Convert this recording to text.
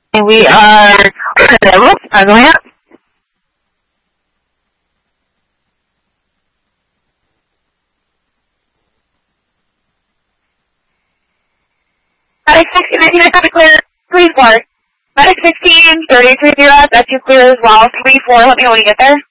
And we are going up. Medic 16, 19, I have to clear 3-4. Medic 16, 3030, that's you clear as well. 3-4, let me know when you get there.